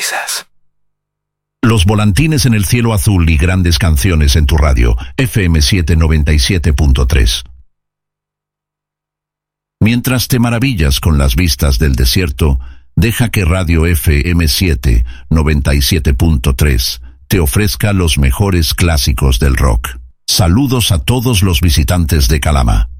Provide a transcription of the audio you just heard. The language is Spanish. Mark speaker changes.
Speaker 1: risas.
Speaker 2: Los volantines en el cielo azul y grandes canciones en tu radio, FM 797.3. Mientras te maravillas con las vistas del desierto, deja que Radio FM 797.3 te ofrezca los mejores clásicos del rock. Saludos a todos los visitantes de Calama.